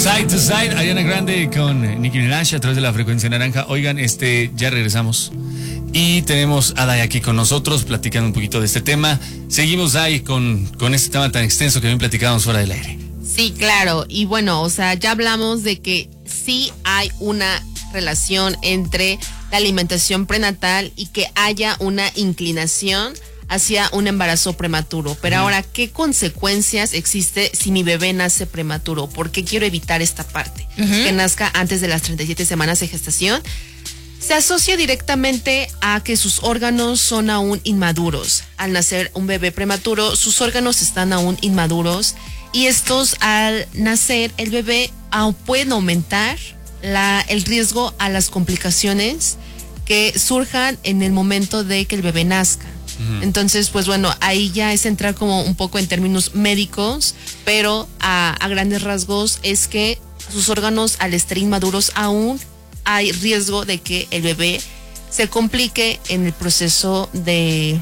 Side to Side, Ariana Grande con Nicki Minaj a través de la frecuencia naranja. Oigan, ya regresamos y tenemos a Day aquí con nosotros platicando un poquito de este tema. Seguimos, Day, con este tema tan extenso que bien platicábamos fuera del aire. Sí, claro, y bueno, o sea, ya hablamos de que sí hay una relación entre la alimentación prenatal y que haya una inclinación hacia un embarazo prematuro. Pero ahora, ¿qué consecuencias existe si mi bebé nace prematuro? ¿Por qué quiero evitar esta parte? Que nazca antes de las 37 semanas de gestación. Se asocia directamente a que sus órganos son aún inmaduros. Al nacer un bebé prematuro, sus órganos están aún inmaduros y estos, al nacer el bebé, pueden aumentar el riesgo a las complicaciones que surjan en el momento de que el bebé nazca. Entonces, pues bueno, ahí ya es entrar como un poco en términos médicos, pero a grandes rasgos es que sus órganos, al estar inmaduros, aún hay riesgo de que el bebé se complique en el proceso de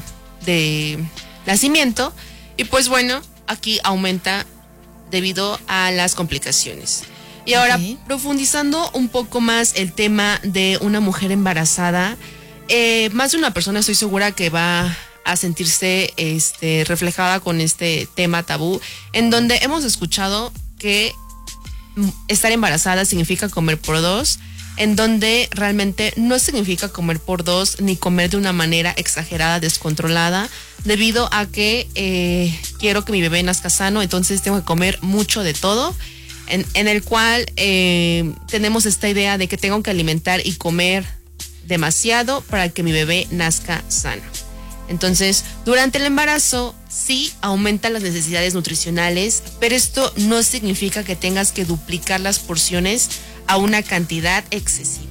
nacimiento. Y pues bueno, aquí aumenta debido a las complicaciones. Y ahora, profundizando un poco más el tema de una mujer embarazada, más de una persona estoy segura que va a sentirse reflejada con este tema tabú, en donde hemos escuchado que estar embarazada significa comer por dos, en donde realmente no significa comer por dos ni comer de una manera exagerada, descontrolada, debido a que quiero que mi bebé nazca sano, entonces tengo que comer mucho de todo, en el cual tenemos esta idea de que tengo que alimentar y comer demasiado para que mi bebé nazca sano. Entonces, durante el embarazo sí aumentan las necesidades nutricionales, pero esto no significa que tengas que duplicar las porciones a una cantidad excesiva.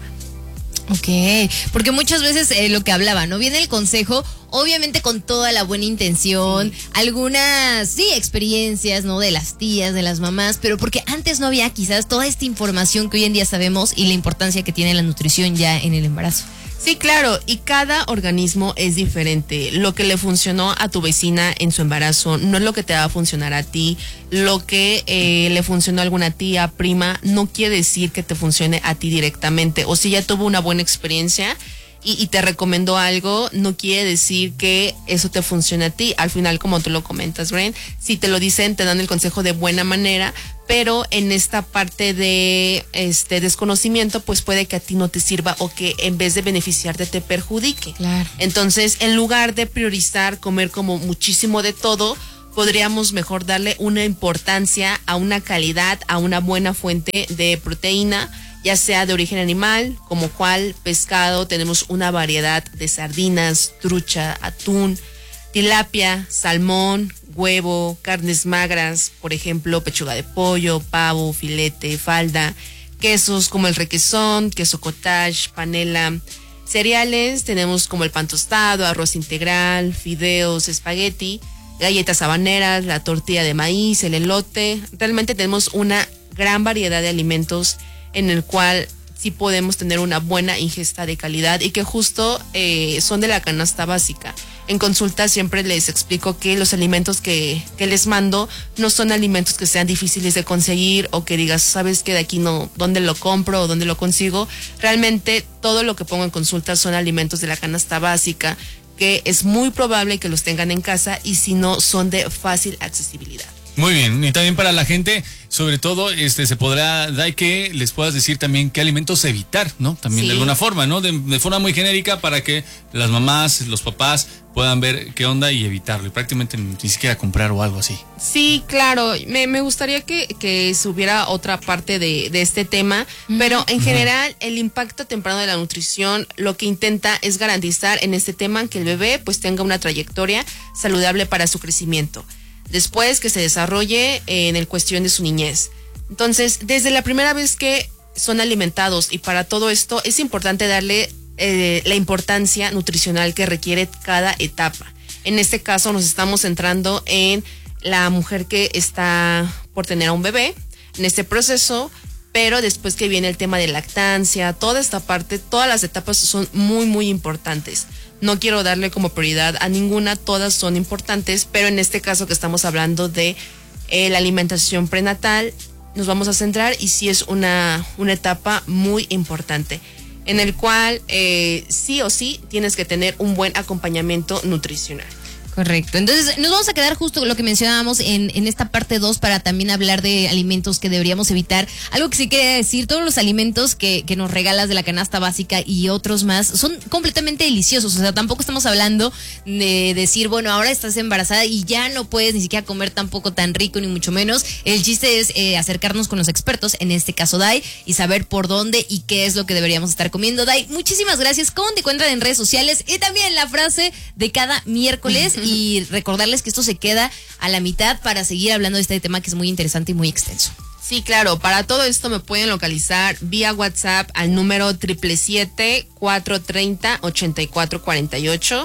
Ok, porque muchas veces lo que hablaba, ¿no? Viene el consejo, obviamente con toda la buena intención, algunas, experiencias, ¿no? De las tías, de las mamás, pero porque antes no había quizás toda esta información que hoy en día sabemos y la importancia que tiene la nutrición ya en el embarazo. Sí, claro, y cada organismo es diferente. Lo que le funcionó a tu vecina en su embarazo no es lo que te va a funcionar a ti. Lo que le funcionó a alguna tía, prima, no quiere decir que te funcione a ti directamente. O si ya tuvo una buena experiencia y te recomendó algo, no quiere decir que eso te funcione a ti. Al final, como tú lo comentas, Bren, si te lo dicen, te dan el consejo de buena manera, pero en esta parte de desconocimiento, pues puede que a ti no te sirva o que en vez de beneficiarte te perjudique. Claro. Entonces, en lugar de priorizar comer como muchísimo de todo, podríamos mejor darle una importancia a una calidad, a una buena fuente de proteína, ya sea de origen animal, como cual pescado, tenemos una variedad de sardinas, trucha, atún, tilapia, salmón, huevo, carnes magras, por ejemplo, pechuga de pollo, pavo, filete, falda, quesos como el requesón, queso cottage, panela, cereales, tenemos como el pan tostado, arroz integral, fideos, espagueti, galletas habaneras, la tortilla de maíz, el elote. Realmente tenemos una gran variedad de alimentos en el cual sí podemos tener una buena ingesta de calidad y que justo son de la canasta básica. En consulta siempre les explico que los alimentos que les mando no son alimentos que sean difíciles de conseguir o que digas, ¿sabes qué? De aquí no, ¿dónde lo compro o dónde lo consigo? Realmente todo lo que pongo en consulta son alimentos de la canasta básica, que es muy probable que los tengan en casa y si no, son de fácil accesibilidad. Muy bien, y también para la gente, sobre todo, se podrá dar que les puedas decir también qué alimentos evitar, ¿no? También de alguna forma, ¿no? De forma muy genérica para que las mamás, los papás puedan ver qué onda y evitarlo, y prácticamente ni siquiera comprar o algo así. Sí, claro, me gustaría que se hubiera otra parte de este tema, pero en general el impacto temprano de la nutrición lo que intenta es garantizar en este tema que el bebé pues tenga una trayectoria saludable para su crecimiento, después que se desarrolle en el cuestión de su niñez. Entonces, desde la primera vez que son alimentados y para todo esto es importante darle la importancia nutricional que requiere cada etapa. En este caso nos estamos centrando en la mujer que está por tener a un bebé en este proceso, pero después que viene el tema de lactancia, toda esta parte, todas las etapas son muy, muy importantes. No quiero darle como prioridad a ninguna, todas son importantes, pero en este caso que estamos hablando de la alimentación prenatal, nos vamos a centrar y sí es una etapa muy importante, en el cual sí o sí tienes que tener un buen acompañamiento nutricional. Correcto. Entonces, nos vamos a quedar justo con lo que mencionábamos en esta parte 2 para también hablar de alimentos que deberíamos evitar. Algo que sí quería decir, todos los alimentos que nos regalas de la canasta básica y otros más son completamente deliciosos. O sea, tampoco estamos hablando de decir, bueno, ahora estás embarazada y ya no puedes ni siquiera comer tampoco tan rico, ni mucho menos. El chiste es acercarnos con los expertos, en este caso Dai, y saber por dónde y qué es lo que deberíamos estar comiendo. Dai, muchísimas gracias. ¿Cómo te encuentran en redes sociales? Y también la frase de cada miércoles. Y recordarles que esto se queda a la mitad para seguir hablando de este tema que es muy interesante y muy extenso. Sí, claro, para todo esto me pueden localizar vía WhatsApp al número 777-430-8448,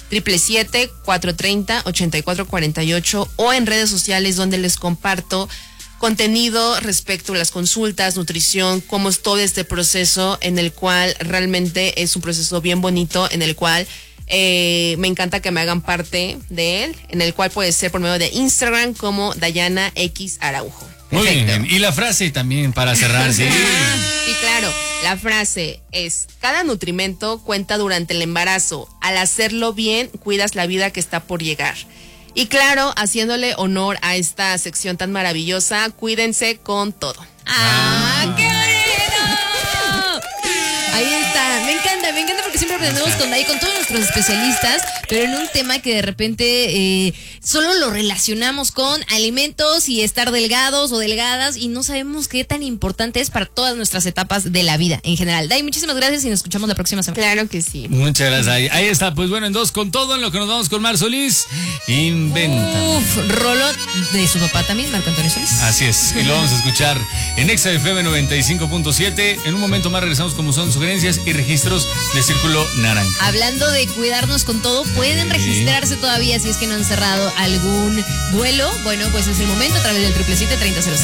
777-430-8448, o en redes sociales donde les comparto contenido respecto a las consultas, nutrición, cómo es todo este proceso, en el cual realmente es un proceso bien bonito, en el cual me encanta que me hagan parte de él, en el cual puede ser por medio de Instagram como Dayana X Araujo. Muy bien, y la frase también para cerrar, ¿sí? Sí, claro, la frase es: cada nutrimento cuenta durante el embarazo, al hacerlo bien cuidas la vida que está por llegar. Y claro, haciéndole honor a esta sección tan maravillosa, cuídense con todo. ¡Qué bonito! Ahí está, me encanta porque siempre aprendemos con todos nuestros especialistas, pero en un tema que de repente solo lo relacionamos con alimentos y estar delgados o delgadas y no sabemos qué tan importante es para todas nuestras etapas de la vida en general. Dai, muchísimas gracias y nos escuchamos la próxima semana. Claro que sí. Muchas gracias, Dai. Ahí está, pues bueno, en 2 con todo, en lo que nos vamos con Mar Solís, Inventa. Rolo de su papá también, Marco Antonio Solís. Así es, y lo vamos a escuchar en Exa FM 95.7. En un momento más regresamos con son sugerencias y registros de Círculo Naranja. Hablando de cuidarnos con todo, pueden registrarse todavía si es que no han cerrado algún duelo. Bueno, pues es el momento a través del 777-3000.